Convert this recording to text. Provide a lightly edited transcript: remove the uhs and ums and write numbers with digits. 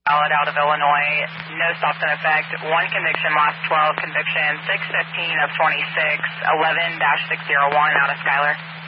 valid out of Illinois. No stops in effect. 1 conviction, last 12 conviction, 615 of 26, 11-601 out of Schuyler.